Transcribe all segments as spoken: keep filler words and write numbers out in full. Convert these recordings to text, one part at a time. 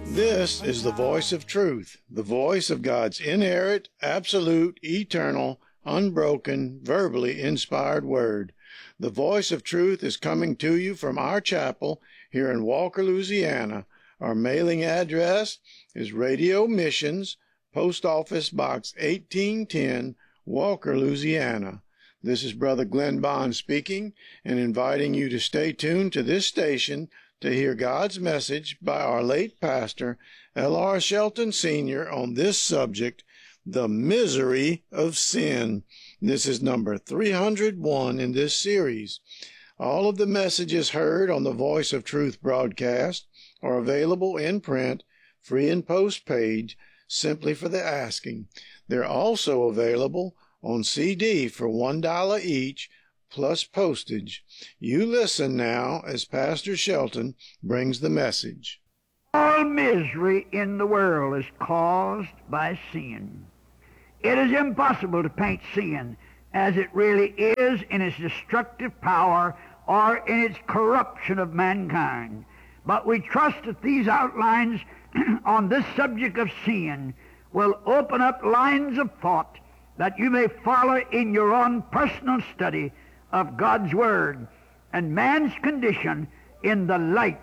This is the voice of truth, the voice of God's inerrant, absolute, eternal, unbroken, verbally inspired word. The voice of truth is coming to you from our chapel here in Walker, Louisiana. Our mailing address is Radio Missions, Post Office Box eighteen ten, Walker, Louisiana. This is Brother Glenn Bond speaking and inviting you to stay tuned to this station to hear God's message by our late pastor, L R Shelton Senior, on this subject, the misery of sin. This is number three hundred one in this series. All of the messages heard on the Voice of Truth broadcast are available in print, free and post page, simply for the asking. They're also available on C D for one dollar each, plus postage. You listen now as Pastor Shelton brings the message. All misery in the world is caused by sin. It is impossible to paint sin as it really is in its destructive power or in its corruption of mankind. But we trust that these outlines on this subject of sin will open up lines of thought that you may follow in your own personal study of God's Word and man's condition in the light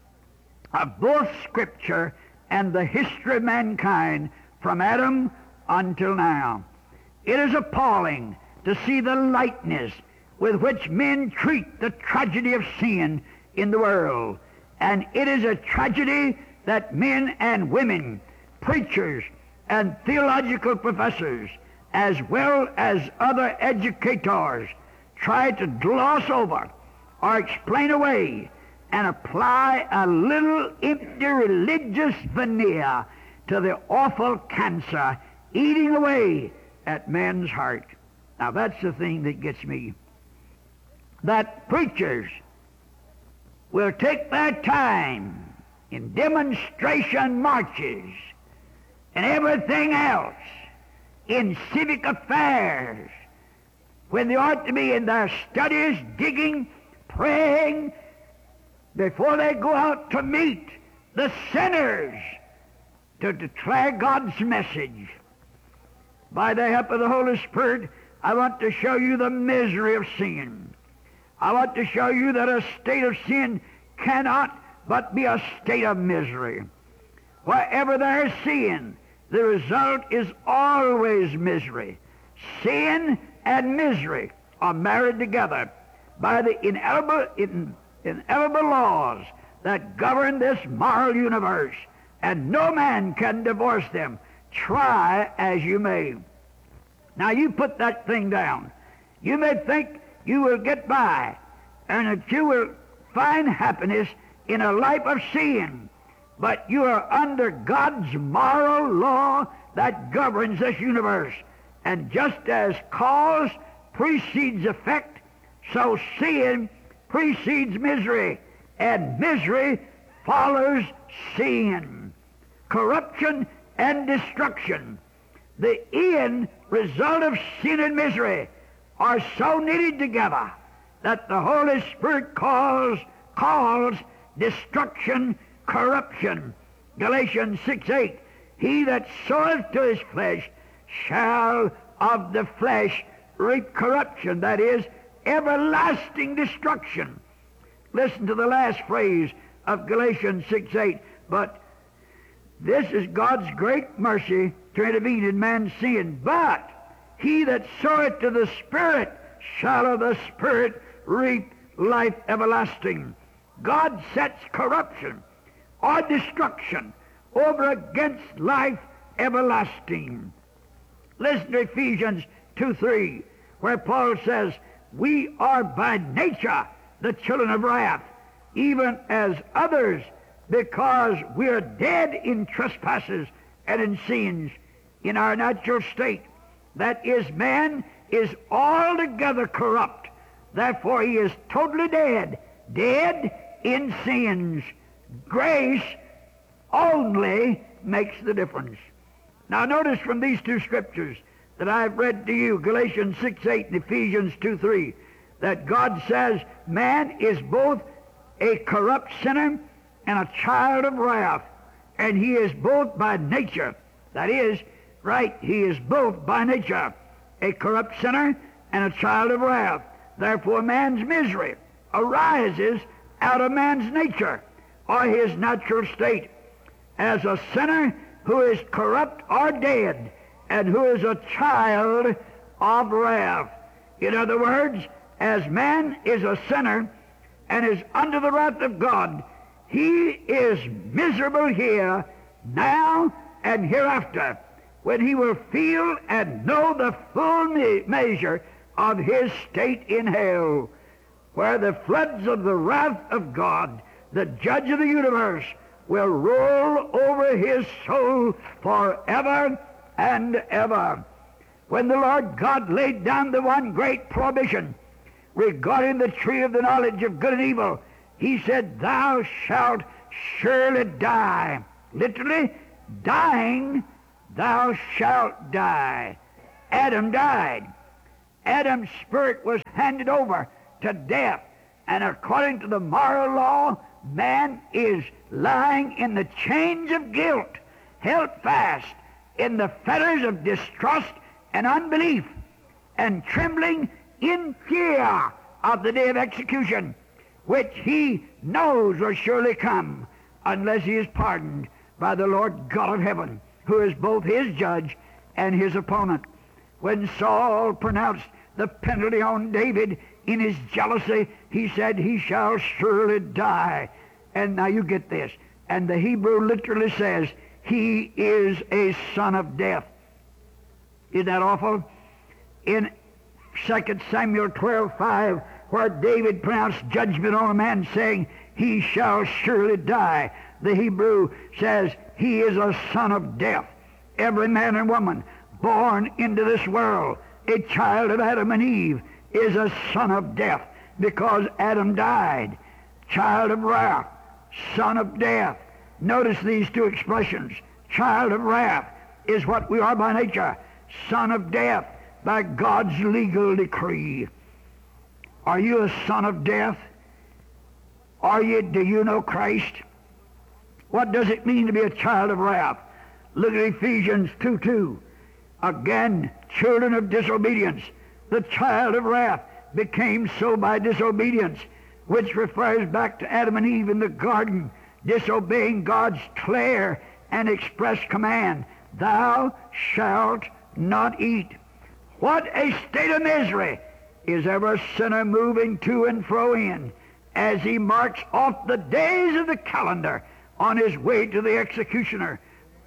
of both Scripture and the history of mankind from Adam until now. It is appalling to see the lightness with which men treat the tragedy of sin in the world. And it is a tragedy that men and women, preachers and theological professors, as well as other educators, try to gloss over or explain away and apply a little empty religious veneer to the awful cancer eating away at man's heart. Now that's the thing that gets me. That preachers will take their time in demonstration marches and everything else in civic affairs when they ought to be in their studies, digging, praying, before they go out to meet the sinners to declare God's message. By the help of the Holy Spirit, I want to show you the misery of sin. I want to show you that a state of sin cannot but be a state of misery. Wherever there is sin, the result is always misery. Sin and misery are married together by the inalienable, in, inalienable laws that govern this moral universe, and no man can divorce them, try as you may. Now you put that thing down. You may think you will get by and that you will find happiness in a life of sin, but you are under God's moral law that governs this universe. And just as cause precedes effect, so sin precedes misery, and misery follows sin. Corruption and destruction, the end result of sin and misery, are so knitted together that the Holy Spirit calls, calls destruction corruption. Galatians six eight, he that soweth to his flesh shall of the flesh reap corruption, that is, everlasting destruction. Listen to the last phrase of Galatians six eight, but this is God's great mercy to intervene in man's sin. But he that soweth to the Spirit shall of the Spirit reap life everlasting. God sets corruption or destruction over against life everlasting. Listen to Ephesians two three, where Paul says, we are by nature the children of wrath, even as others, because we are dead in trespasses and in sins in our natural state. That is, man is altogether corrupt. Therefore he is totally dead, dead in sins. Grace only makes the difference. Now notice from these two scriptures that I've read to you, Galatians six eight and Ephesians two three, that God says man is both a corrupt sinner and a child of wrath. and he is both by nature, that is, right, he is both by nature a corrupt sinner and a child of wrath. Therefore man's misery arises out of man's nature, or his natural state, as a sinner who is corrupt or dead, and who is a child of wrath. In other words, as man is a sinner and is under the wrath of God, he is miserable here, now and hereafter, when he will feel and know the full me- measure of his state in hell, where the floods of the wrath of God, the judge of the universe, will roll over his soul forever and ever. When the Lord God laid down the one great prohibition regarding the tree of the knowledge of good and evil, he said, thou shalt surely die. Literally, dying, thou shalt die. Adam died. Adam's spirit was handed over to death, and according to the moral law, man is lying in the chains of guilt, held fast in the fetters of distrust and unbelief, and trembling in fear of the day of execution, which he knows will surely come unless he is pardoned by the Lord God of heaven, who is both his judge and his opponent. When Saul pronounced the penalty on David in his jealousy, he said, he shall surely die. And now you get this. And the Hebrew literally says, he is a son of death. Isn't that awful? In Second Samuel twelve five, where David pronounced judgment on a man saying, he shall surely die, the Hebrew says, he is a son of death. Every man and woman born into this world, a child of Adam and Eve, is a son of death, because Adam died. Child of wrath, son of death. Notice these two expressions. Child of wrath is what we are by nature. Son of death by God's legal decree. Are you a son of death? Are you, do you know Christ? What does it mean to be a child of wrath? Look at Ephesians two two. Again, children of disobedience. The child of wrath became so by disobedience, which refers back to Adam and Eve in the garden, disobeying God's clear and express command, thou shalt not eat. What a state of misery is every sinner moving to and fro in, as he marks off the days of the calendar on his way to the executioner.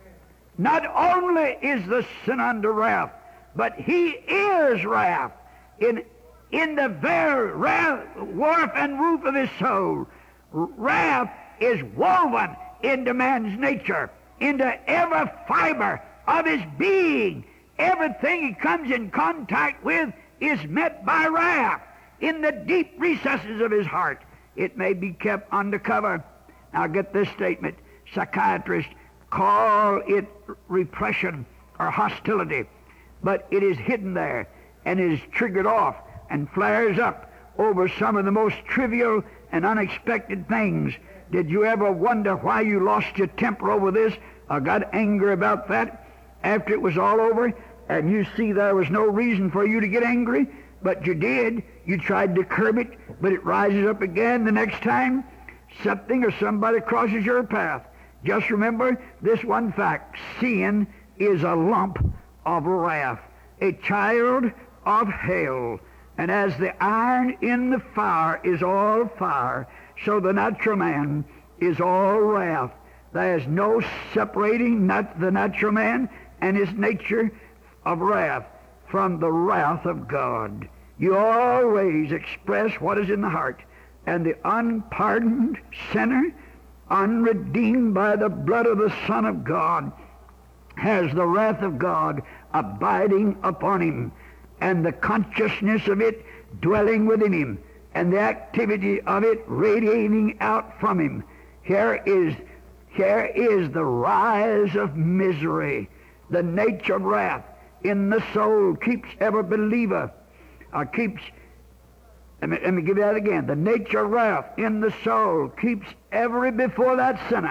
Not only is the sinner under wrath, but he is wrath in, in the very wrath, warp and woof of his soul. Wrath is woven into man's nature, into every fiber of his being. Everything he comes in contact with is met by wrath in the deep recesses of his heart. It may be kept under cover. Now get this statement. Psychiatrists call it repression or hostility, but it is hidden there and is triggered off and flares up over some of the most trivial and unexpected things. Did you ever wonder why you lost your temper over this or got angry about that after it was all over, and you see there was no reason for you to get angry, but you did? You tried to curb it, but it rises up again the next time something or somebody crosses your path. Just remember this one fact: sin is a lump of wrath, a child of hell. And as the iron in the fire is all fire, so the natural man is all wrath. There is no separating not the natural man and his nature of wrath from the wrath of God. You always express what is in the heart, and the unpardoned sinner, unredeemed by the blood of the Son of God, has the wrath of God abiding upon him, and the consciousness of it dwelling within him, and the activity of it radiating out from him. Here is, here is the rise of misery. The nature of wrath in the soul keeps every believer, or keeps, let me, let me give you that again. The nature of wrath in the soul keeps every, before that sinner,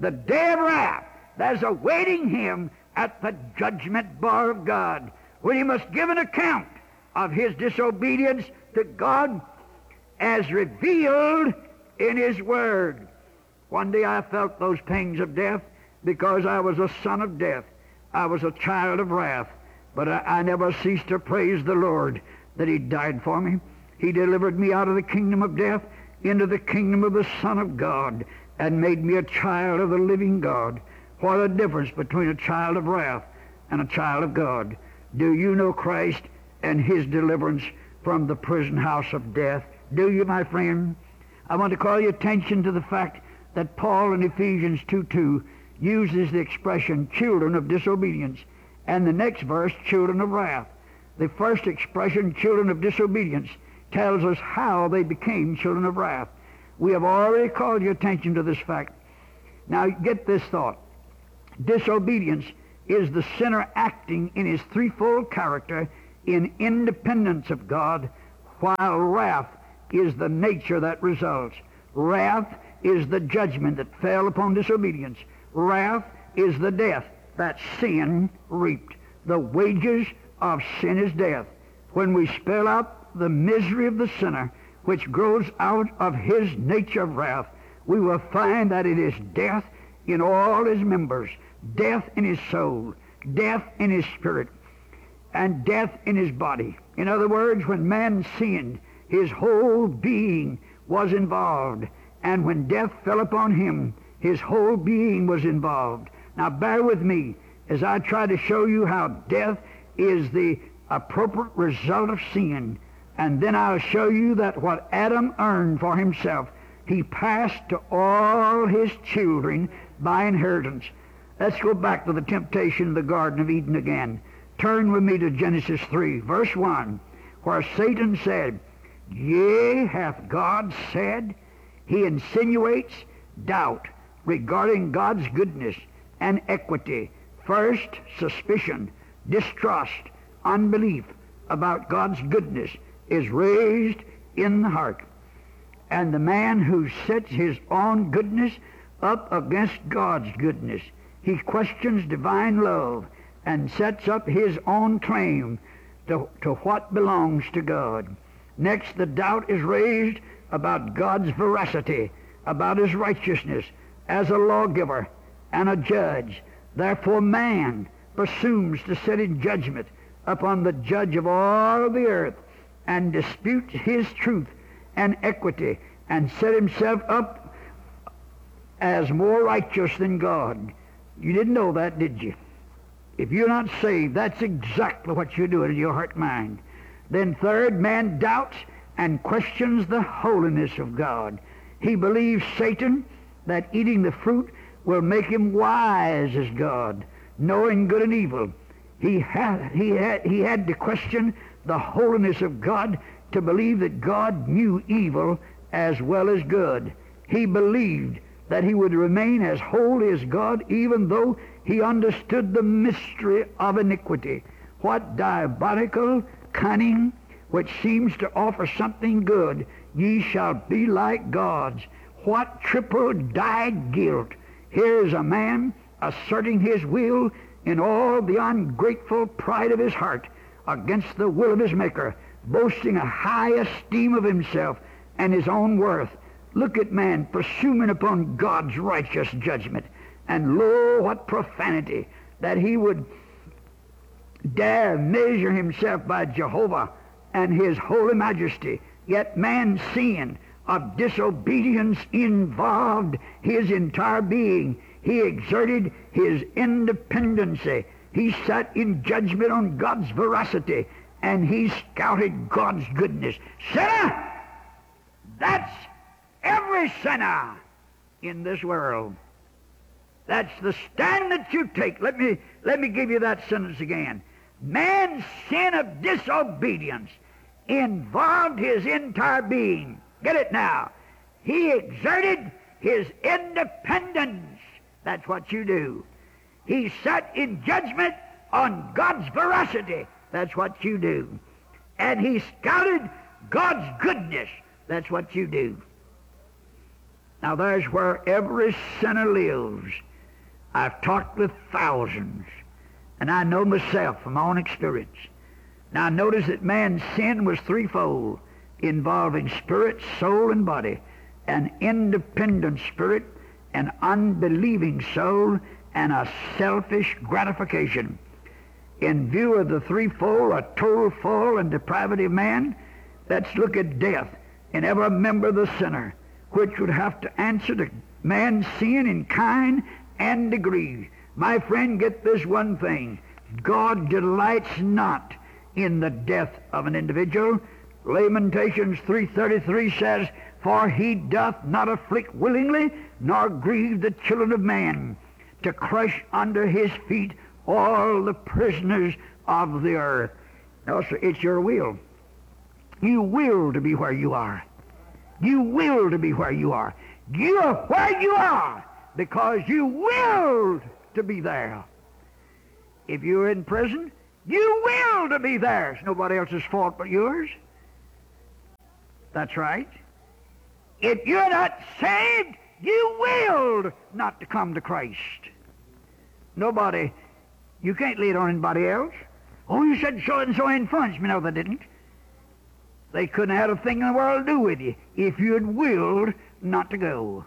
the day of wrath that's awaiting him at the judgment bar of God, when he must give an account of his disobedience to God as revealed in his Word. One day I felt those pangs of death because I was a son of death. I was a child of wrath. But I, I never ceased to praise the Lord that he died for me. He delivered me out of the kingdom of death into the kingdom of the Son of God and made me a child of the living God. What a difference between a child of wrath and a child of God. Do you know Christ and his deliverance from the prison house of death? Do you, my friend? I want to call your attention to the fact that Paul in Ephesians two two uses the expression children of disobedience, and the next verse, children of wrath. The first expression, children of disobedience, tells us how they became children of wrath. We have already called your attention to this fact. Now get this thought. Disobedience is the sinner acting in his threefold character in independence of God, while wrath is the nature that results. Wrath is the judgment that fell upon disobedience. Wrath is the death that sin reaped. The wages of sin is death. When we spell out the misery of the sinner, which grows out of his nature of wrath, we will find that it is death in all his members, death in his soul, death in his spirit, and death in his body. In other words, when man sinned, his whole being was involved, and when death fell upon him, his whole being was involved. Now bear with me as I try to show you how death is the appropriate result of sin, and then I'll show you that what Adam earned for himself, he passed to all his children by inheritance. Let's go back to the temptation in the Garden of Eden again. Turn with me to Genesis three, verse one, where Satan said, "Yea, hath God said?" He insinuates doubt regarding God's goodness and equity. First, suspicion, distrust, unbelief about God's goodness is raised in the heart. And the man who sets his own goodness up against God's goodness, he questions divine love and sets up his own claim to, to what belongs to God. Next, the doubt is raised about God's veracity, about his righteousness as a lawgiver and a judge. Therefore man presumes to sit in judgment upon the judge of all the earth and dispute his truth and equity and set himself up as more righteous than God. You didn't know that, did you? If you're not saved, that's exactly what you're doing in your heart and mind. Then third, man doubts and questions the holiness of God. He believes Satan that eating the fruit will make him wise as God, knowing good and evil. He had, he had, he had to question the holiness of God to believe that God knew evil as well as good. He believed that he would remain as holy as God even though he understood the mystery of iniquity. What diabolical cunning which seems to offer something good, ye shall be like gods. What triple-dyed guilt. Here is a man asserting his will in all the ungrateful pride of his heart against the will of his Maker, boasting a high esteem of himself and his own worth. Look at man presuming upon God's righteous judgment. And lo, what profanity, that he would dare measure himself by Jehovah and his holy majesty. Yet man's sin of disobedience involved his entire being. He exerted his independency. He sat in judgment on God's veracity, and he scouted God's goodness. Sinner! That's every sinner in this world. That's the stand that you take. Let me, let me give you that sentence again. Man's sin of disobedience involved his entire being. Get it now. He exerted his independence. That's what you do. He sat in judgment on God's veracity. That's what you do. And he scouted God's goodness. That's what you do. Now there's where every sinner lives. I've talked with thousands, and I know myself from my own experience. Now notice that man's sin was threefold, involving spirit, soul, and body. An independent spirit, an unbelieving soul, and a selfish gratification. In view of the threefold, a total fall and depravity of man, let's look at death in every member of the sinner, which would have to answer to man's sin in kind and degree. My friend, get this one thing. God delights not in the death of an individual. Lamentations three thirty-three says, "For he doth not afflict willingly, nor grieve the children of man, to crush under his feet all the prisoners of the earth." Also, it's your will. You will to be where you are. You will to be where you are. You are where you are because you willed to be there. If you're in prison, you will to be there. It's nobody else's fault but yours. That's right. If you're not saved, you willed not to come to Christ. Nobody, you can't lay it on anybody else. Oh, you said so-and-so influenced me. No, they didn't. They couldn't have had a thing in the world to do with you if you had willed not to go.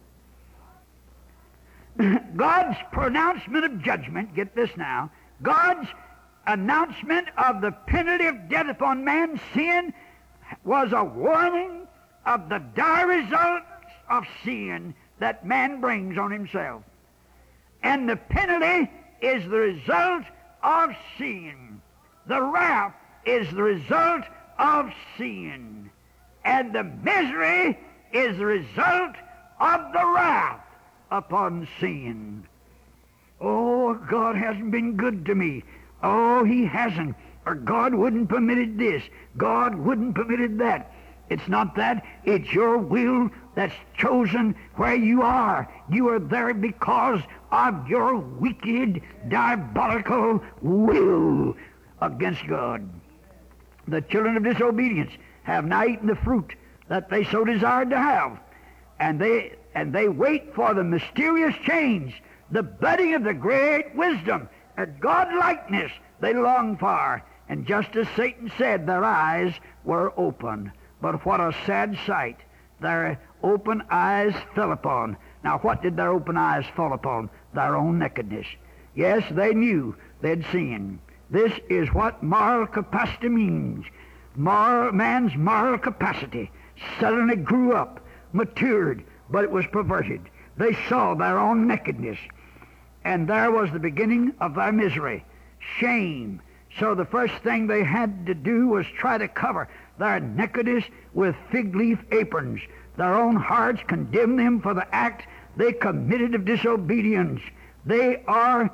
God's pronouncement of judgment, get this now, God's announcement of the penalty of death upon man's sin was a warning of the dire results of sin that man brings on himself. And the penalty is the result of sin. The wrath is the result of sin. And the misery is the result of the wrath upon sin. Oh, God hasn't been good to me. Oh, He hasn't. Or God wouldn't permitted this. God wouldn't permitted that. It's not that. It's your will that's chosen where you are. You are there because of your wicked, diabolical will against God. The children of disobedience have now eaten the fruit that they so desired to have. And they and they wait for the mysterious change, the budding of the great wisdom and God-likeness they long for. And just as Satan said, their eyes were open. But what a sad sight their open eyes fell upon. Now, what did their open eyes fall upon? Their own nakedness. Yes, they knew they'd sinned. This is what moral capacity means. Moral, man's moral capacity suddenly grew up, matured, but it was perverted. They saw their own nakedness. And there was the beginning of their misery, shame. So the first thing they had to do was try to cover their nakedness with fig leaf aprons. Their own hearts condemned them for the act they committed of disobedience. They are,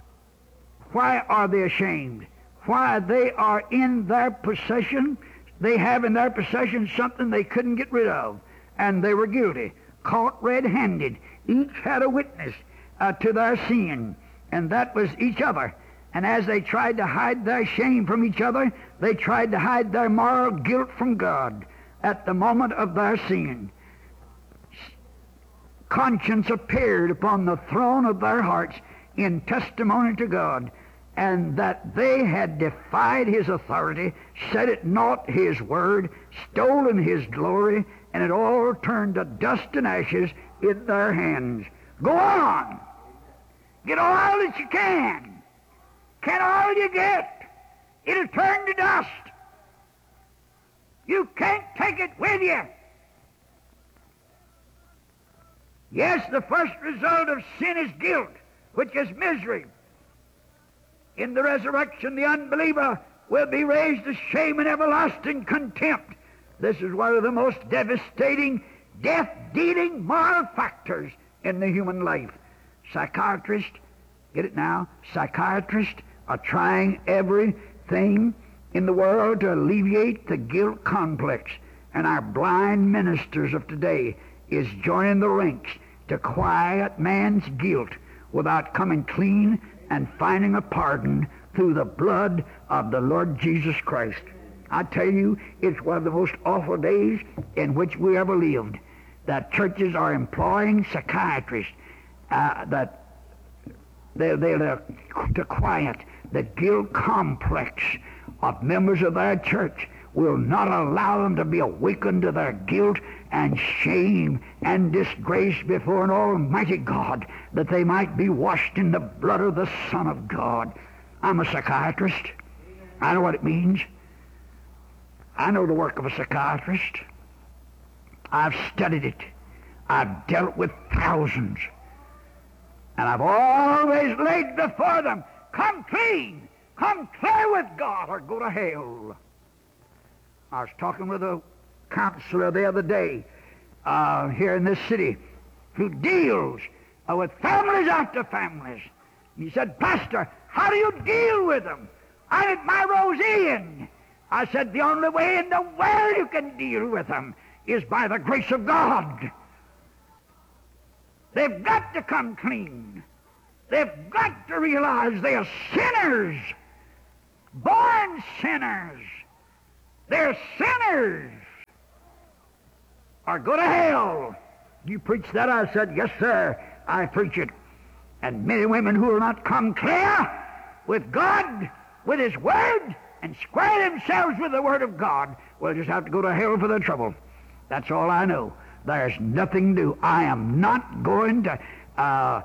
why are they ashamed? Why they are in their possession, they have in their possession something they couldn't get rid of. And they were guilty, caught red-handed. Each had a witness uh, to their sin, and that was each other. And as they tried to hide their shame from each other, they tried to hide their moral guilt from God at the moment of their sin. Conscience appeared upon the throne of their hearts in testimony to God, and that they had defied His authority, set at naught His word, stolen His glory, and it all turned to dust and ashes in their hands. Go on! Get all that you can! Can all you get? It'll turn to dust. You can't take it with you. Yes, the first result of sin is guilt, which is misery. In the resurrection, the unbeliever will be raised to shame and everlasting contempt. This is one of the most devastating, death-dealing moral factors in the human life. Psychiatrists, get it now, psychiatrists are trying everything in the world to alleviate the guilt complex. And our blind ministers of today is joining the ranks to quiet man's guilt without coming clean and finding a pardon through the blood of the Lord Jesus Christ. I tell you, it's one of the most awful days in which we ever lived. that churches are employing psychiatrists uh, that they, they're to quiet the guilt complex of members of their church, will not allow them to be awakened to their guilt and shame and disgrace before an almighty God, that they might be washed in the blood of the Son of God. I'm a psychiatrist. I know what it means. I know the work of a psychiatrist. I've studied it. I've dealt with thousands. And I've always laid before them, come clean, come clear with God, or go to hell. I was talking with a counselor the other day uh, here in this city who deals uh, with families after families. He said, Pastor, how do you deal with them? I need my Roseanne. I said, the only way in the world you can deal with them is by the grace of God. They've got to come clean. They've got to realize they are sinners, born sinners. They're sinners, or go to hell. You preach that? I said, yes, sir, I preach it. And men and women who will not come clear with God, with His Word, and square themselves with the Word of God, will just have to go to hell for their trouble. That's all I know. There's nothing new. I am not going to uh,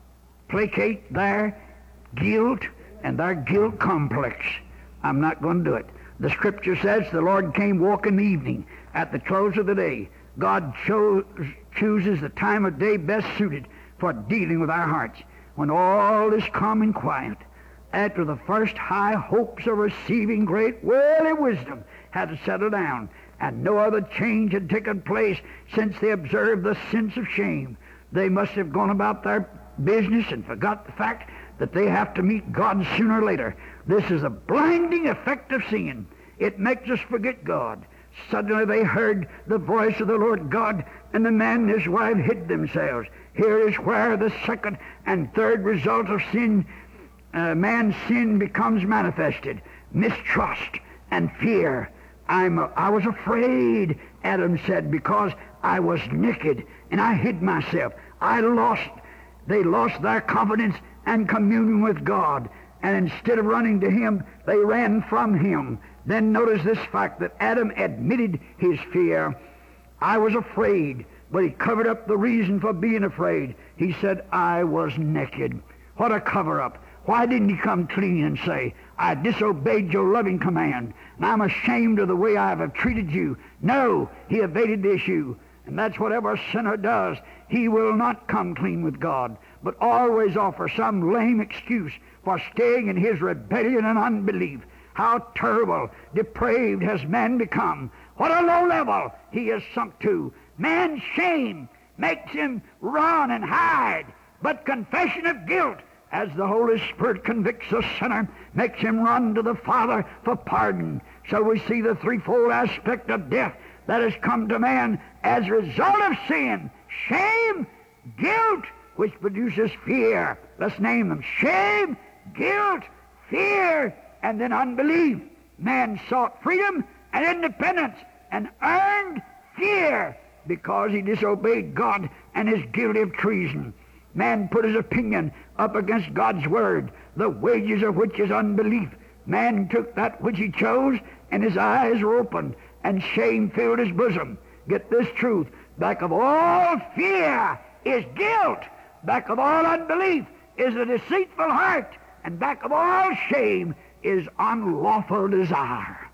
placate their guilt and their guilt complex. I'm not going to do it. The Scripture says the Lord came walking the evening at the close of the day. God chose, chooses the time of day best suited for dealing with our hearts, when all is calm and quiet, after the first high hopes of receiving great worldly wisdom had settled down, and no other change had taken place since they observed the sense of shame. They must have gone about their business and forgot the fact that they have to meet God sooner or later. This is a blinding effect of sin. It makes us forget God. Suddenly they heard the voice of the Lord God, and the man and his wife hid themselves. Here is where the second and third result of sin, uh, man's sin, becomes manifested. Mistrust and fear. I'm a, I was afraid, Adam said, because I was naked and I hid myself. I lost, they lost their confidence and communion with God. And instead of running to Him, they ran from Him. Then notice this fact, that Adam admitted his fear. I was afraid, but he covered up the reason for being afraid. He said, I was naked. What a cover-up. Why didn't he come clean and say, I disobeyed your loving command, and I'm ashamed of the way I have treated you? No, he evaded the issue. And that's what every sinner does. He will not come clean with God, but always offer some lame excuse for staying in his rebellion and unbelief. How terrible, depraved has man become. What a low level he has sunk to. Man's shame makes him run and hide, but confession of guilt, as the Holy Spirit convicts the sinner, makes him run to the Father for pardon. So we see the threefold aspect of death that has come to man as a result of sin. Shame, guilt, which produces fear. Let's name them. Shame, guilt, fear, and then unbelief. Man sought freedom and independence and earned fear because he disobeyed God and is guilty of treason. Man put his opinion up against God's word, the wages of which is unbelief. Man took that which he chose, and his eyes were opened, and shame filled his bosom. Get this truth. Back of all fear is guilt. Back of all unbelief is a deceitful heart. And back of all shame is unlawful desire.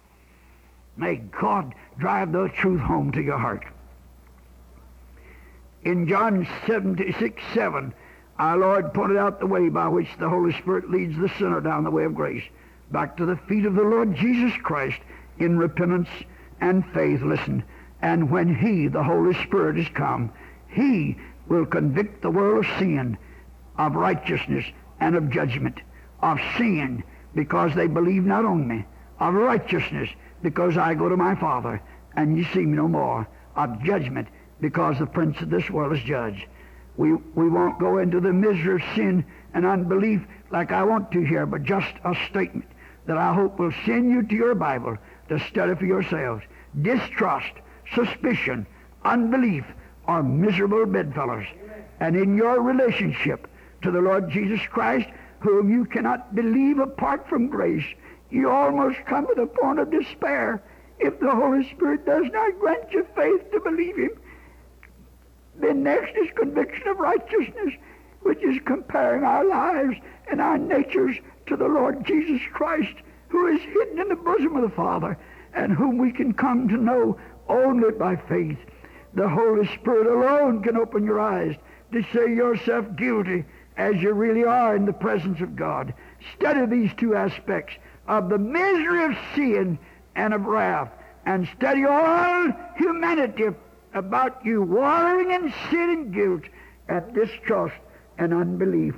May God drive the truth home to your heart. In John seventy-six, seven, our Lord pointed out the way by which the Holy Spirit leads the sinner down the way of grace, back to the feet of the Lord Jesus Christ in repentance and faith. Listen, and when He, the Holy Spirit, is come, He will convict the world of sin, of righteousness, and of judgment. Of sin, because they believe not on me. Of righteousness, because I go to my Father, and you see me no more. Of judgment, because the prince of this world is judged. We, we won't go into the misery of sin and unbelief like I want to here, but just a statement that I hope will send you to your Bible to study for yourselves. Distrust, suspicion, unbelief are miserable bedfellows. And in your relationship to the Lord Jesus Christ, whom you cannot believe apart from grace, you almost come to the point of despair if the Holy Spirit does not grant you faith to believe Him. Then next is conviction of righteousness, which is comparing our lives and our natures to the Lord Jesus Christ, who is hidden in the bosom of the Father, and whom we can come to know only by faith. The Holy Spirit alone can open your eyes to see yourself guilty as you really are in the presence of God. Study these two aspects of the misery of sin and of wrath, and study all humanity about you wallowing in sin and guilt and distrust and unbelief.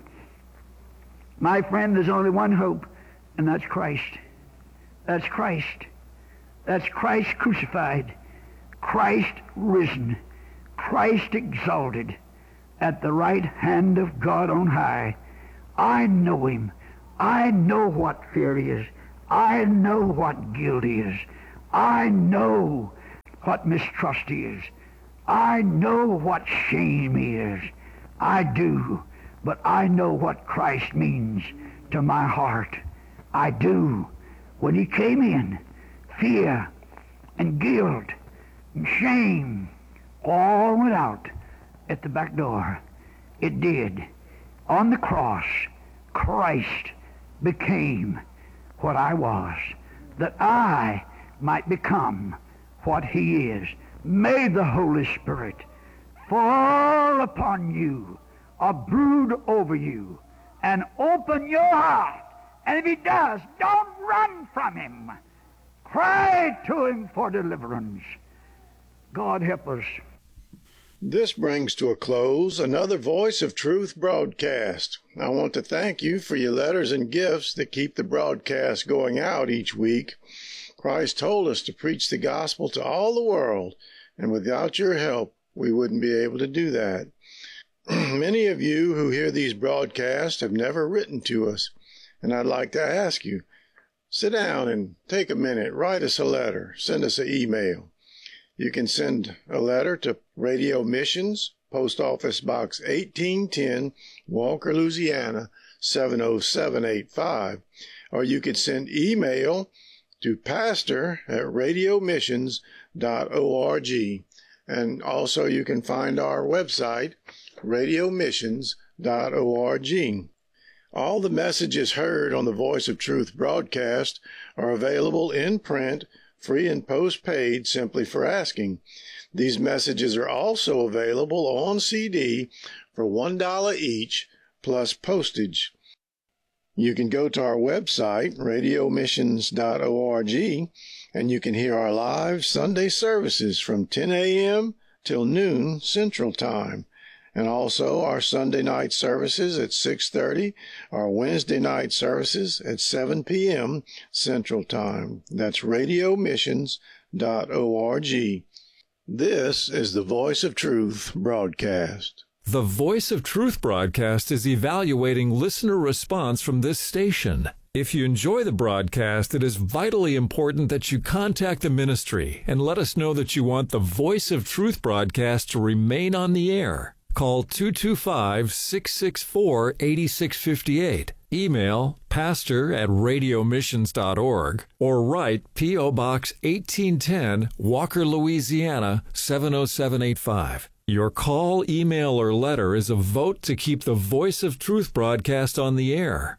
My friend, there's only one hope, and that's Christ. That's Christ. That's Christ crucified, Christ risen, Christ exalted at the right hand of God on high. I know Him. I know what fear is. I know what guilt is. I know what mistrust is. I know what shame is. I do. But I know what Christ means to my heart. I do. When He came in, fear and guilt and shame all went out at the back door. It did. On the cross, Christ became what I was, that I might become what He is. May the Holy Spirit fall upon you, or brood over you, and open your heart. And if He does, don't run from Him. Cry to Him for deliverance. God help us. This brings to a close another Voice of Truth broadcast. I want to thank you for your letters and gifts that keep the broadcast going out each week. Christ told us to preach the gospel to all the world, and without your help, we wouldn't be able to do that. Many of you who hear these broadcasts have never written to us, and I'd like to ask you, sit down and take a minute, write us a letter, send us an email. You can send a letter to Radio Missions, Post Office Box eighteen ten, Walker, Louisiana, seven oh seven eight five, or you could send email to pastor at radio missions dot org, and also you can find our website, radio missions dot org. All the messages heard on the Voice of Truth broadcast are available in print, free and postpaid, simply for asking. These messages are also available on C D for one dollar each, plus postage. You can go to our website, radio missions dot org, and you can hear our live Sunday services from ten a.m. till noon Central Time, and also our Sunday night services at six thirty, our Wednesday night services at seven p.m. Central Time. That's radio missions dot org. This is the Voice of Truth broadcast. The Voice of Truth broadcast is evaluating listener response from this station. If you enjoy the broadcast, it is vitally important that you contact the ministry and let us know that you want the Voice of Truth broadcast to remain on the air. Call two two five, six six four, eight six five eight. Email pastor at radio missions dot org or write P O. Box eighteen ten, Walker, Louisiana, seven oh seven eight five. Your call, email, or letter is a vote to keep the Voice of Truth broadcast on the air.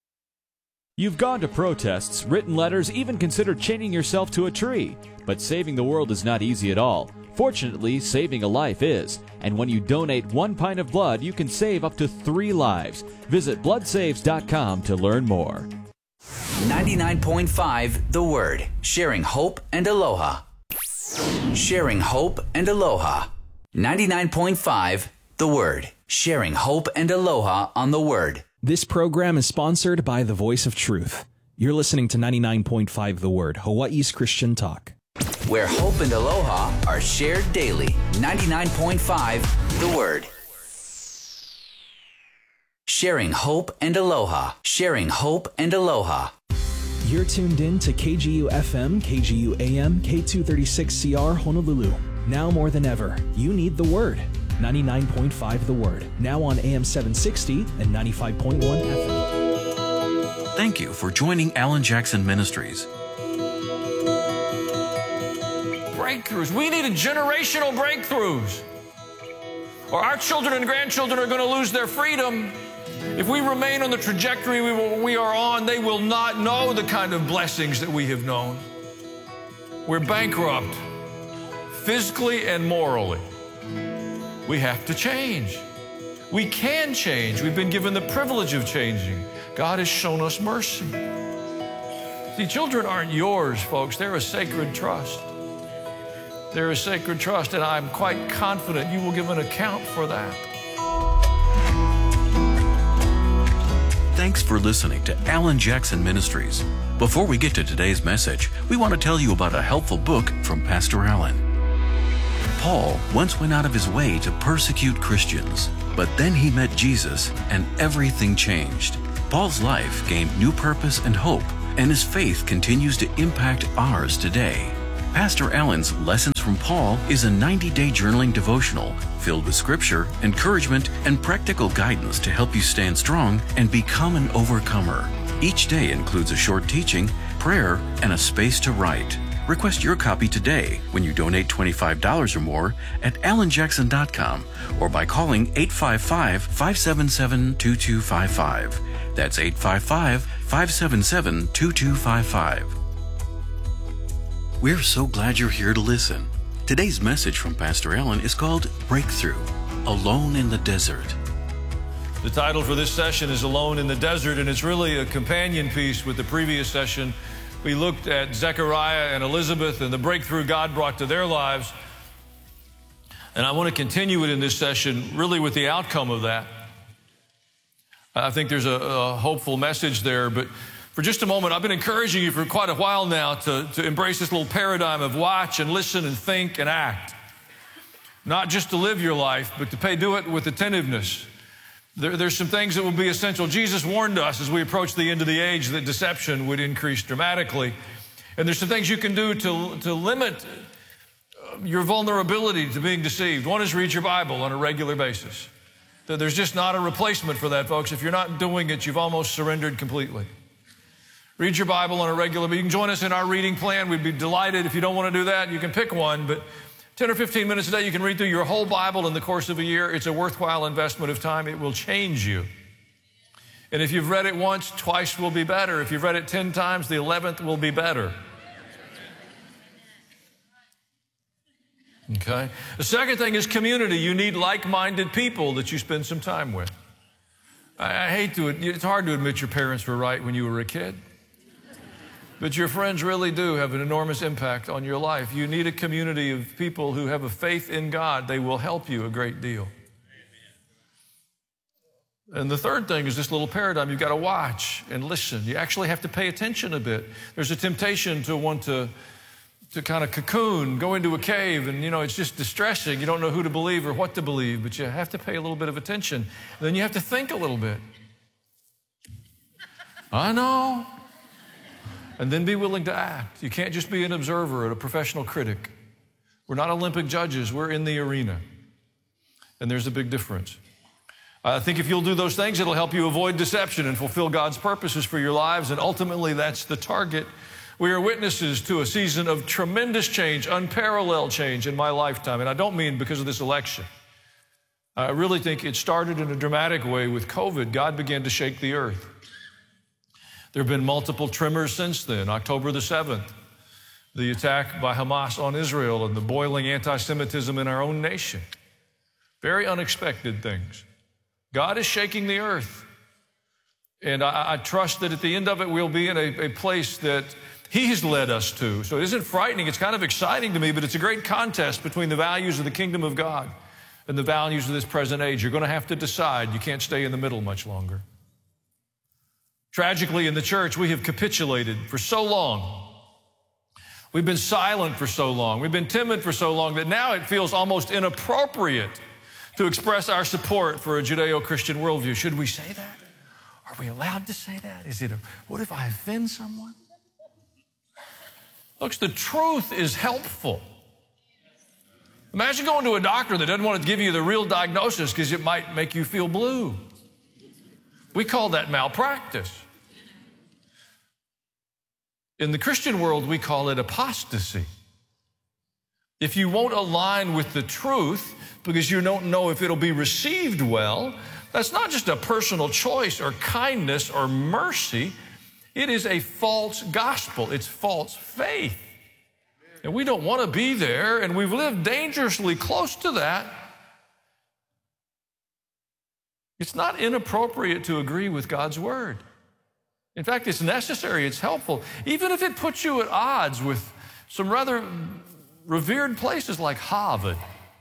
You've gone to protests, written letters, even considered chaining yourself to a tree. But saving the world is not easy at all. Fortunately, saving a life is. And when you donate one pint of blood, you can save up to three lives. Visit blood saves dot com to learn more. ninety-nine point five The Word. Sharing hope and aloha. Sharing hope and aloha. ninety-nine point five The Word. Sharing hope and aloha on The Word. This program is sponsored by The Voice of Truth. You're listening to ninety-nine point five The Word, Hawaii's Christian talk, where hope and aloha are shared daily. ninety-nine point five The Word. Sharing hope and aloha. Sharing hope and aloha. You're tuned in to K G U F M, K G U A M, K two thirty-six C R Honolulu. Now more than ever, you need the Word. ninety-nine point five The Word, now on A M seven sixty and ninety-five point one F M. Thank you for joining Alan Jackson Ministries. Breakthroughs. We need a generational breakthroughs. Or our children and grandchildren are going to lose their freedom. If we remain on the trajectory we, we are on, they will not know the kind of blessings that we have known. We're bankrupt, physically and morally. We have to change. We can change. We've been given the privilege of changing. God has shown us mercy. See, children aren't yours, folks. They're a sacred trust. They're a sacred trust, and I'm quite confident you will give an account for that. Thanks for listening to Alan Jackson Ministries. Before we get to today's message, we want to tell you about a helpful book from Pastor Alan. Paul once went out of his way to persecute Christians, but then he met Jesus and everything changed. Paul's life gained new purpose and hope, and his faith continues to impact ours today. Pastor Alan's Lessons from Paul is a ninety-day journaling devotional filled with scripture, encouragement, and practical guidance to help you stand strong and become an overcomer. Each day includes a short teaching, prayer, and a space to write. Request your copy today when you donate twenty-five dollars or more at alan jackson dot com or by calling eight five five, five seven seven, two two five five. That's eight five five, five seven seven, two two five five. We're so glad you're here to listen. Today's message from Pastor Alan is called Breakthrough, Alone in the Desert. The title for this session is Alone in the Desert, and it's really a companion piece with the previous session. We looked at Zechariah and Elizabeth and the breakthrough God brought to their lives. And I want to continue it in this session really with the outcome of that. I think there's a, a hopeful message there, but for just a moment, I've been encouraging you for quite a while now to, to embrace this little paradigm of watch and listen and think and act. Not just to live your life, but to pay, do it with attentiveness. There, there's some things that will be essential. Jesus warned us as we approach the end of the age that deception would increase dramatically. And there's some things you can do to, to limit your vulnerability to being deceived. One is read your Bible on a regular basis. There's just not a replacement for that, folks. If you're not doing it, you've almost surrendered completely. Read your Bible on a regular basis. You can join us in our reading plan. We'd be delighted. If you don't want to do that, you can pick one. But ten or fifteen minutes a day, you can read through your whole Bible in the course of a year. It's a worthwhile investment of time. It will change you. And if you've read it once, twice will be better. If you've read it ten times, the eleventh will be better. Okay? The second thing is community. You need like-minded people that you spend some time with. I, I hate to, it's hard to admit your parents were right when you were a kid. But your friends really do have an enormous impact on your life. You need a community of people who have a faith in God. They will help you a great deal. And the third thing is this little paradigm. You've got to watch and listen. You actually have to pay attention a bit. There's a temptation to want to, to kind of cocoon, go into a cave, and, you know, it's just distressing. You don't know who to believe or what to believe, but you have to pay a little bit of attention. And then you have to think a little bit. I know. And then be willing to act. You can't just be an observer or a professional critic. We're not Olympic judges. We're in the arena. And there's a big difference. I think if you'll do those things, it'll help you avoid deception and fulfill God's purposes for your lives. And ultimately, that's the target. We are witnesses to a season of tremendous change, unparalleled change in my lifetime. And I don't mean because of this election. I really think it started in a dramatic way with COVID. God began to shake the earth. There have been multiple tremors since then. October the seventh, the attack by Hamas on Israel and the boiling anti-Semitism in our own nation. Very unexpected things. God is shaking the earth. And I, I trust that at the end of it, we'll be in a, a place that He has led us to. So it isn't frightening. It's kind of exciting to me, but it's a great contest between the values of the kingdom of God and the values of this present age. You're going to have to decide. You can't stay in the middle much longer. Tragically, in the church, we have capitulated for so long. We've been silent for so long. We've been timid for so long that now it feels almost inappropriate to express our support for a Judeo-Christian worldview. Should we say that? Are we allowed to say that? Is it a, what if I offend someone? Folks, the truth is helpful. Imagine going to a doctor that doesn't want to give you the real diagnosis because it might make you feel blue. We call that malpractice. In the Christian world, we call it apostasy. If you won't align with the truth because you don't know if it'll be received well, that's not just a personal choice or kindness or mercy. It is a false gospel. It's false faith. And we don't want to be there, and we've lived dangerously close to that. It's not inappropriate to agree with God's word. In fact, it's necessary, it's helpful, even if it puts you at odds with some rather revered places like Harvard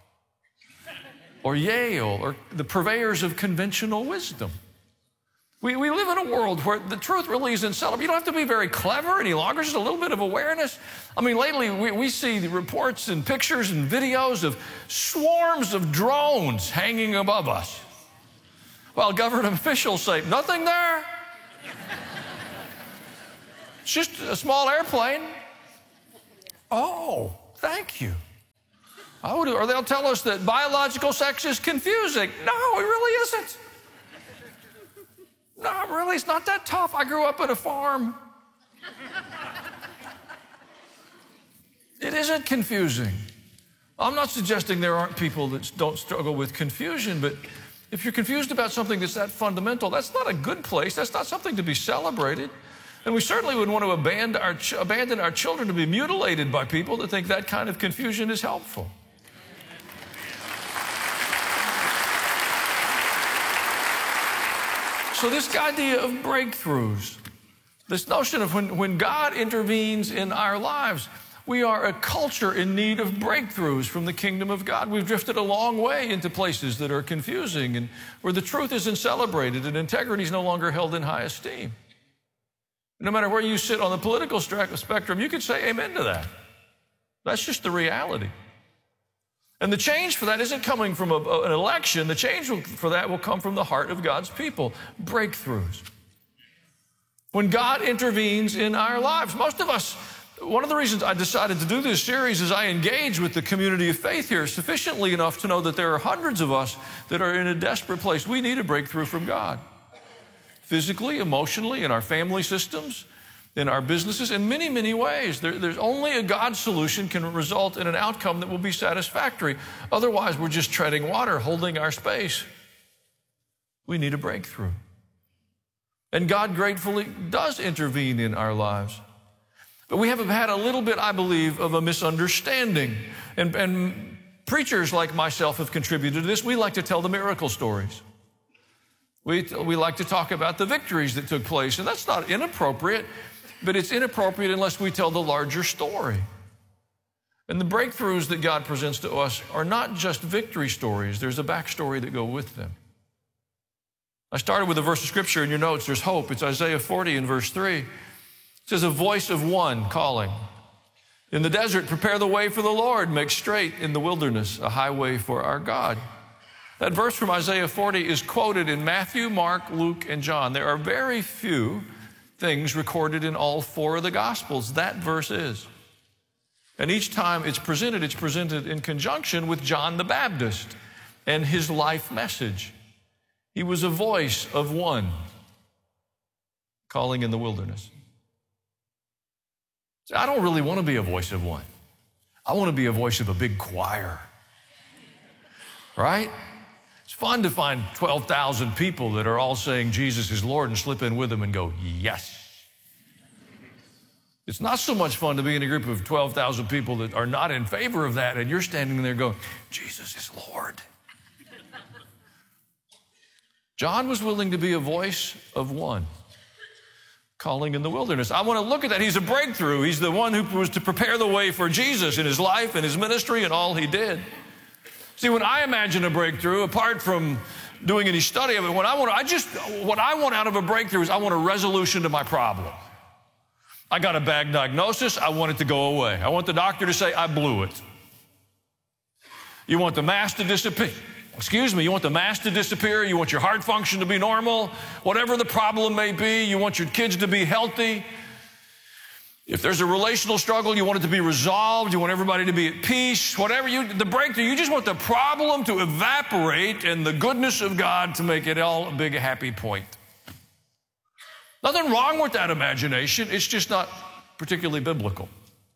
or Yale or the purveyors of conventional wisdom. We, we live in a world where the truth really isn't celebrated. You don't have to be very clever any longer, just a little bit of awareness. I mean, lately we, we see the reports and pictures and videos of swarms of drones hanging above us, while government officials say, nothing there. It's just a small airplane. Oh, thank you. I would, or they'll tell us that biological sex is confusing. No, it really isn't. No, really, it's not that tough. I grew up at a farm. It isn't confusing. I'm not suggesting there aren't people that don't struggle with confusion, but if you're confused about something that's that fundamental, that's not a good place. That's not something to be celebrated. And we certainly would want to abandon our, ch- abandon our children to be mutilated by people that think that kind of confusion is helpful. So this idea of breakthroughs, this notion of when, when God intervenes in our lives, we are a culture in need of breakthroughs from the kingdom of God. We've drifted a long way into places that are confusing and where the truth isn't celebrated and integrity is no longer held in high esteem. No matter where you sit on the political spectrum, you could say amen to that. That's just the reality. And the change for that isn't coming from a, an election. The change for that will come from the heart of God's people. Breakthroughs. When God intervenes in our lives. Most of us, one of the reasons I decided to do this series is I engage with the community of faith here sufficiently enough to know that there are hundreds of us that are in a desperate place. We need a breakthrough from God. Physically, emotionally, in our family systems, in our businesses, in many, many ways. There, there's only a God solution can result in an outcome that will be satisfactory. Otherwise, we're just treading water, holding our space. We need a breakthrough. And God gratefully does intervene in our lives. But we have had a little bit, I believe, of a misunderstanding. And, and preachers like myself have contributed to this. We like to tell the miracle stories. We, we like to talk about the victories that took place. And that's not inappropriate. But it's inappropriate unless we tell the larger story. And the breakthroughs that God presents to us are not just victory stories. There's a backstory that go with them. I started with a verse of scripture in your notes. There's hope. It's Isaiah forty and verse three. It says, a voice of one calling. In the desert, prepare the way for the Lord. Make straight in the wilderness a highway for our God. That verse from Isaiah forty is quoted in Matthew, Mark, Luke, and John. There are very few things recorded in all four of the Gospels. That verse is. And each time it's presented, it's presented in conjunction with John the Baptist and his life message. He was a voice of one calling in the wilderness. See, I don't really want to be a voice of one. I want to be a voice of a big choir. Right? It's fun to find twelve thousand people that are all saying Jesus is Lord and slip in with them and go, yes. It's not so much fun to be in a group of twelve thousand people that are not in favor of that and you're standing there going, Jesus is Lord. John was willing to be a voice of one, calling in the wilderness. I want to look at that. He's a breakthrough. He's the one who was to prepare the way for Jesus in his life and his ministry and all he did. See, when I imagine a breakthrough, apart from doing any study of it, when I want, I just, what I want out of a breakthrough is I want a resolution to my problem. I got a bad diagnosis. I want it to go away. I want the doctor to say, I blew it. You want the mass to disappear. Excuse me, you want the mass to disappear. You want your heart function to be normal. Whatever the problem may be, you want your kids to be healthy. If there's a relational struggle, you want it to be resolved, you want everybody to be at peace, whatever you, the breakthrough, you just want the problem to evaporate and the goodness of God to make it all a big happy point. Nothing wrong with that imagination, it's just not particularly biblical.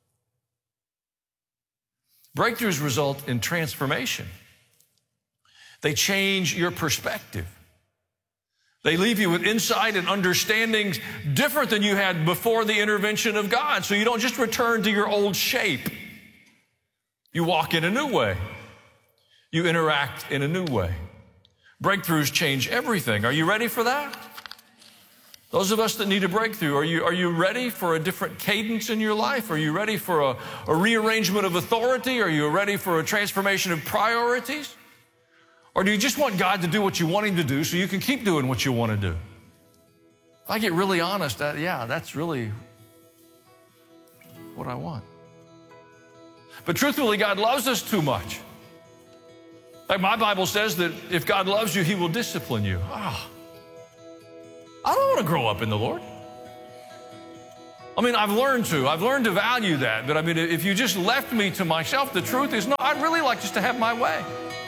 Breakthroughs result in transformation. They change your perspective. They leave you with insight and understandings different than you had before the intervention of God. So you don't just return to your old shape. You walk in a new way. You interact in a new way. Breakthroughs change everything. Are you ready for that? Those of us that need a breakthrough, are you, are you ready for a different cadence in your life? Are you ready for a, a rearrangement of authority? Are you ready for a transformation of priorities? Or do you just want God to do what you want him to do so you can keep doing what you want to do? If I get really honest, that, yeah, that's really what I want. But truthfully, God loves us too much. Like my Bible says that if God loves you, he will discipline you. Oh, I don't want to grow up in the Lord. I mean, I've learned to. I've learned to value that. But I mean, if you just left me to myself, the truth is, no, I'd really like just to have my way.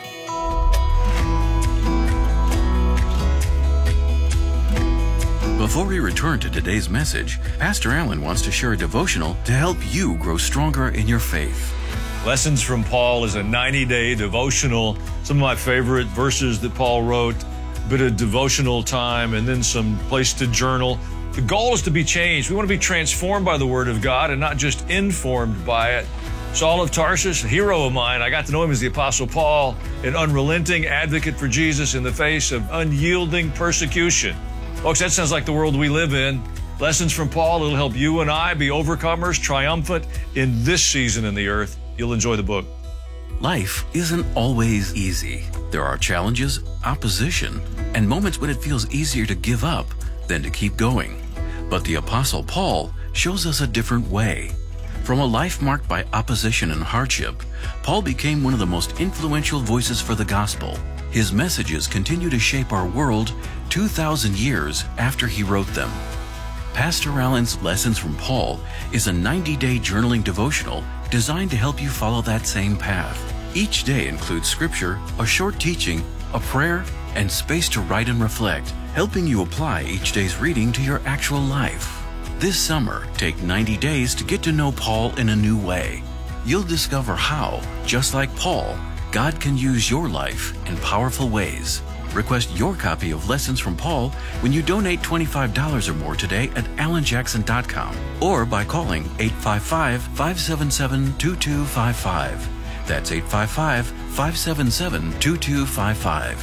Before we return to today's message, Pastor Allen wants to share a devotional to help you grow stronger in your faith. Lessons from Paul is a ninety-day devotional. Some of my favorite verses that Paul wrote, a bit of devotional time, and then some place to journal. The goal is to be changed. We want to be transformed by the Word of God and not just informed by it. Saul of Tarsus, a hero of mine, I got to know him as the Apostle Paul, an unrelenting advocate for Jesus in the face of unyielding persecution. Folks, that sounds like the world we live in. Lessons from Paul, it'll help you and I be overcomers, triumphant in this season in the earth. You'll enjoy the book. Life isn't always easy. There are challenges, opposition, and moments when it feels easier to give up than to keep going. But the Apostle Paul shows us a different way. From a life marked by opposition and hardship, Paul became one of the most influential voices for the gospel. His messages continue to shape our world two thousand years after he wrote them. Pastor Allen's Lessons from Paul is a ninety-day journaling devotional designed to help you follow that same path. Each day includes scripture, a short teaching, a prayer, and space to write and reflect, helping you apply each day's reading to your actual life. This summer, take ninety days to get to know Paul in a new way. You'll discover how, just like Paul, God can use your life in powerful ways. Request your copy of Lessons from Paul when you donate twenty-five dollars or more today at alan jackson dot com or by calling eight five five, five seven seven, two two five five. That's eight five five, five seven seven, two two five five.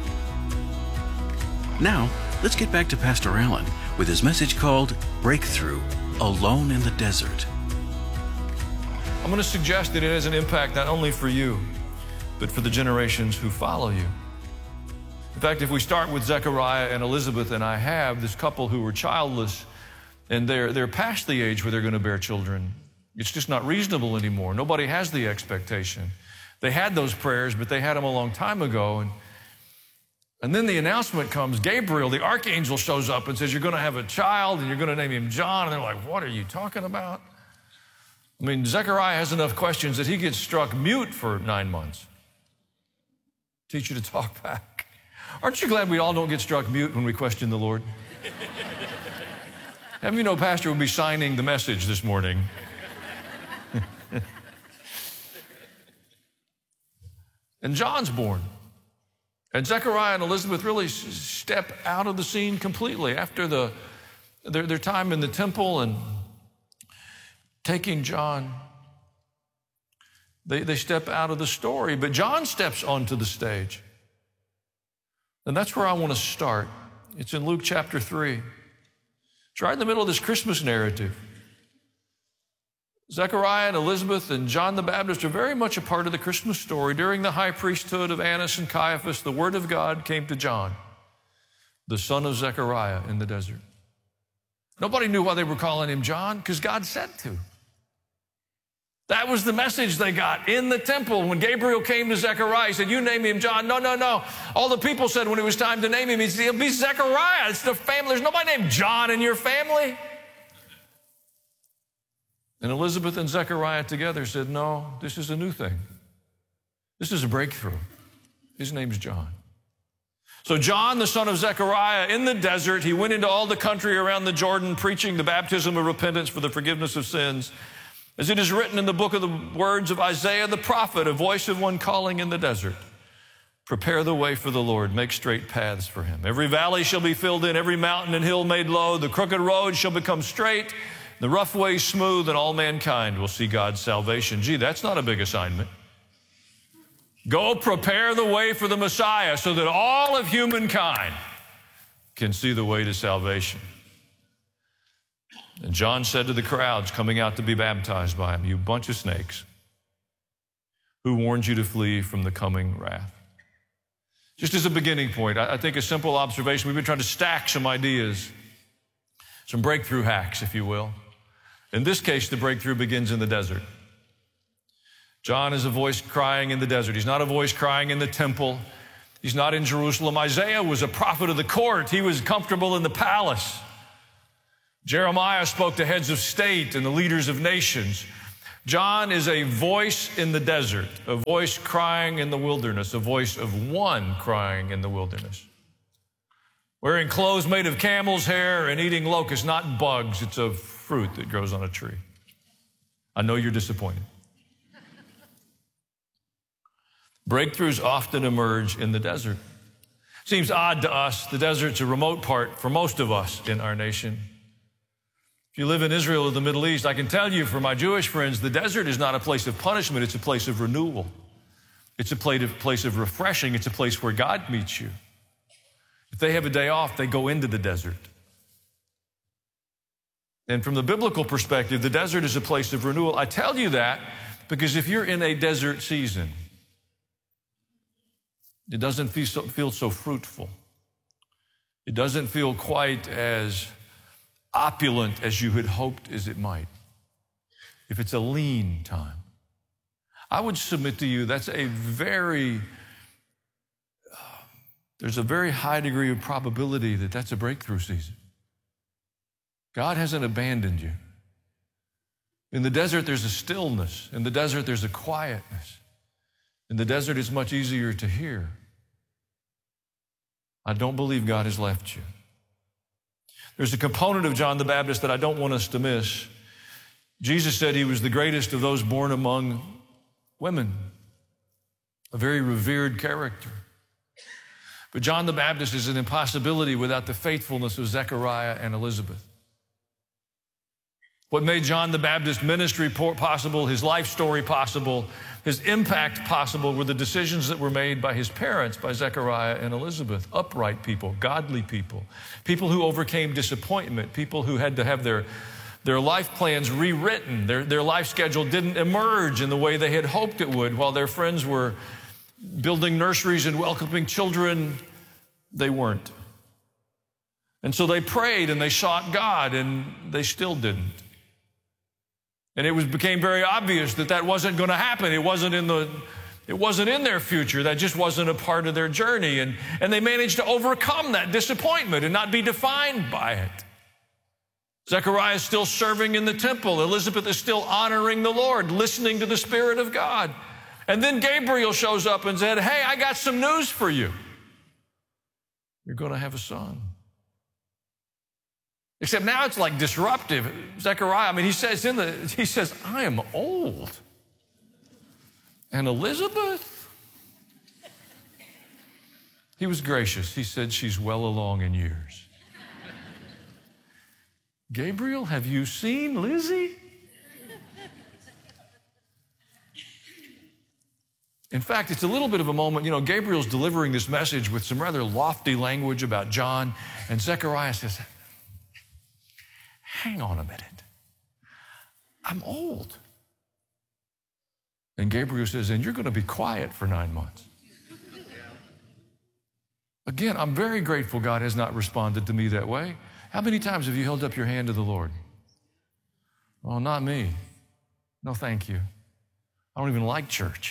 Now, let's get back to Pastor Allen with his message called Breakthrough, Alone in the Desert. I'm going to suggest that it has an impact not only for you, but for the generations who follow you. In fact, if we start with Zechariah and Elizabeth and Ahab, this couple who were childless, and they're, they're past the age where they're going to bear children. It's just not reasonable anymore. Nobody has the expectation. They had those prayers, but they had them a long time ago. And, and then the announcement comes, Gabriel, the archangel, shows up and says, you're going to have a child and you're going to name him John. And they're like, what are you talking about? I mean, Zechariah has enough questions that he gets struck mute for nine months. Teach you to talk back. Aren't you glad we all don't get struck mute when we question the Lord? Have you know Pastor will be signing the message this morning? And John's born. And Zechariah and Elizabeth really step out of the scene completely after the, their, their time in the temple and taking John. They, they step out of the story, but John steps onto the stage. And that's where I want to start. It's in Luke chapter three. It's right in the middle of this Christmas narrative. Zechariah and Elizabeth and John the Baptist are very much a part of the Christmas story. During the high priesthood of Annas and Caiaphas, the word of God came to John, the son of Zechariah in the desert. Nobody knew why they were calling him John, because God said to. That was the message they got in the temple. When Gabriel came to Zechariah, he said, you name him John. No, no, no. All the people said when it was time to name him, he said, it'll be Zechariah. It's the family. There's nobody named John in your family. And Elizabeth and Zechariah together said, no, this is a new thing. This is a breakthrough. His name's John. So John, the son of Zechariah, in the desert, he went into all the country around the Jordan, preaching the baptism of repentance for the forgiveness of sins. As it is written in the book of the words of Isaiah the prophet, a voice of one calling in the desert, prepare the way for the Lord, make straight paths for him. Every valley shall be filled in, every mountain and hill made low. The crooked road shall become straight, the rough way smooth, and all mankind will see God's salvation. Gee, that's not a big assignment. Go prepare the way for the Messiah so that all of humankind can see the way to salvation. And John said to the crowds coming out to be baptized by him, you bunch of snakes, who warned you to flee from the coming wrath? Just as a beginning point, I think a simple observation, we've been trying to stack some ideas, some breakthrough hacks, if you will. In this case, the breakthrough begins in the desert. John is a voice crying in the desert. He's not a voice crying in the temple. He's not in Jerusalem. Isaiah was a prophet of the court. He was comfortable in the palace. Jeremiah spoke to heads of state and the leaders of nations. John is a voice in the desert, a voice crying in the wilderness, a voice of one crying in the wilderness. Wearing clothes made of camel's hair and eating locusts, not bugs. It's a fruit that grows on a tree. I know you're disappointed. Breakthroughs often emerge in the desert. Seems odd to us. The desert's a remote part for most of us in our nation. If you live in Israel or the Middle East, I can tell you for my Jewish friends, the desert is not a place of punishment. It's a place of renewal. It's a place of refreshing. It's a place where God meets you. If they have a day off, they go into the desert. And from the biblical perspective, the desert is a place of renewal. I tell you that because if you're in a desert season, it doesn't feel so, feel so fruitful. It doesn't feel quite as opulent as you had hoped as it might. If it's a lean time, I would submit to you that's a very, uh, there's a very high degree of probability that that's a breakthrough season. God hasn't abandoned you. In the desert, there's a stillness. In the desert, there's a quietness. In the desert, it's much easier to hear. I don't believe God has left you. There's a component of John the Baptist that I don't want us to miss. Jesus said he was the greatest of those born among women, a very revered character. But John the Baptist is an impossibility without the faithfulness of Zechariah and Elizabeth. What made John the Baptist ministry possible, his life story possible, his impact possible were the decisions that were made by his parents, by Zechariah and Elizabeth. Upright people, godly people, people who overcame disappointment, people who had to have their, their life plans rewritten. Their, their life schedule didn't emerge in the way they had hoped it would. While their friends were building nurseries and welcoming children, they weren't. And so they prayed and they sought God, and they still didn't. And it was, became very obvious that that wasn't going to happen. It wasn't in the, it wasn't in their future. That just wasn't a part of their journey. And, and they managed to overcome that disappointment and not be defined by it. Zechariah is still serving in the temple. Elizabeth is still honoring the Lord, listening to the Spirit of God. And then Gabriel shows up and said, hey, I got some news for you. You're going to have a son. Except now it's like disruptive. Zechariah, I mean, he says in the, he says, I am old. And Elizabeth? He was gracious. He said, she's well along in years. Gabriel, have you seen Lizzie? In fact, it's a little bit of a moment, you know, Gabriel's delivering this message with some rather lofty language about John, and Zechariah says, hang on a minute. I'm old. And Gabriel says, and you're going to be quiet for nine months. Again, I'm very grateful God has not responded to me that way. How many times have you held up your hand to the Lord? Well, not me. No, thank you. I don't even like church.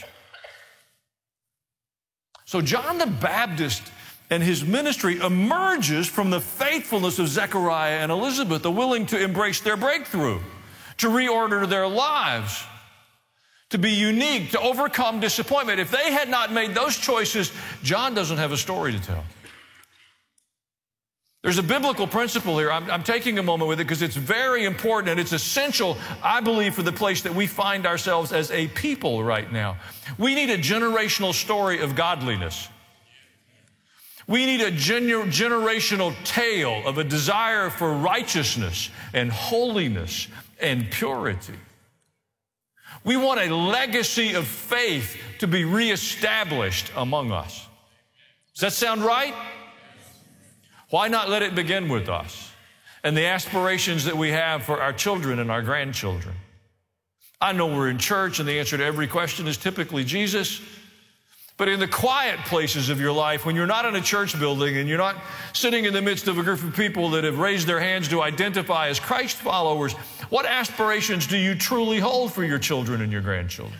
So John the Baptist and his ministry emerges from the faithfulness of Zechariah and Elizabeth, the willing to embrace their breakthrough. to reorder their lives, to be unique, to overcome disappointment. If they had not made those choices, John doesn't have a story to tell. There's a biblical principle here. I'm, I'm taking a moment with it because it's very important and it's essential, I believe, for the place that we find ourselves as a people right now. We need a generational story of godliness. We need a gener- generational tale of a desire for righteousness and holiness and purity. We want a legacy of faith to be reestablished among us. Does that sound right? Why not let it begin with us and the aspirations that we have for our children and our grandchildren? I know we're in church and the answer to every question is typically Jesus. But in the quiet places of your life, when you're not in a church building and you're not sitting in the midst of a group of people that have raised their hands to identify as Christ followers, what aspirations do you truly hold for your children and your grandchildren?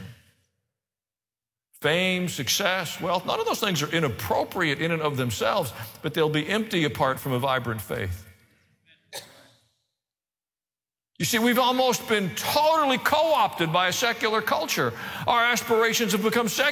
Fame, success, wealth, none of those things are inappropriate in and of themselves, but they'll be empty apart from a vibrant faith. You see, we've almost been totally co-opted by a secular culture. Our aspirations have become secular.